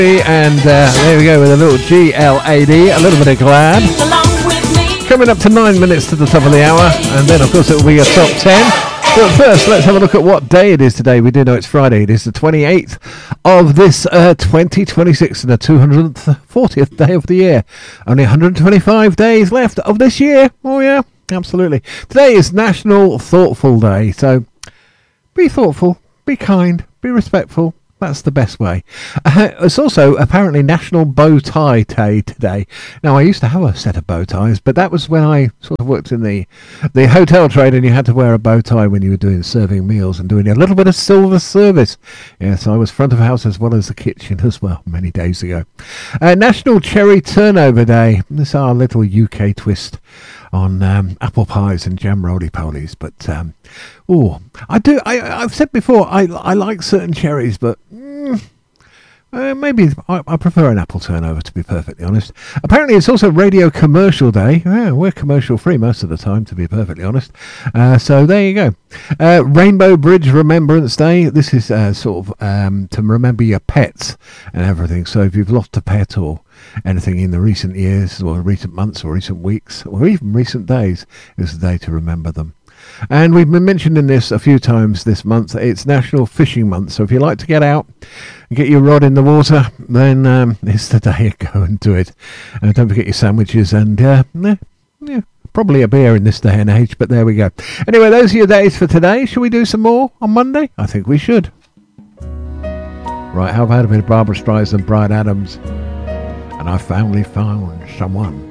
And there we go with a little GLAD, a little bit of Glad. Coming up to 9 minutes to the top of the hour, and then of course it will be a top 10. But first, let's have a look at what day it is today. We do know it's Friday. It is the 28th of this 2026 and the 240th day of the year. Only 125 days left of this year. Oh yeah, absolutely. Today is National Thoughtful Day, so be thoughtful, be kind, be respectful. That's the best way. It's also apparently National Bow Tie Day today. Now, I used to have a set of bow ties, but that was when I sort of worked in the hotel trade, and you had to wear a bow tie when you were doing serving meals and doing a little bit of silver service. Yes, I was front of house as well as the kitchen as well many days ago. National Cherry Turnover Day. This is our little UK twist on apple pies and jam roly-polies, but I've said before I like certain cherries, but maybe I prefer an apple turnover, to be perfectly honest. Apparently it's also Radio Commercial Day. Yeah, we're commercial free most of the time, to be perfectly honest, so there you go. Rainbow Bridge Remembrance Day. This is sort of to remember your pets and everything. So if you've lost a pet or anything in the recent years or recent months or recent weeks or even recent days, is the day to remember them. And we've been mentioning this a few times this month. It's National Fishing Month, so if you like to get out and get your rod in the water, then it's the day to go and do it. Don't forget your sandwiches and probably a beer in this day and age, but there we go. Anyway, those are your days for today. Shall we do some more on Monday? I think we should. Right, how about a bit of Barbra Streisand, Bryan Adams, and I finally found someone.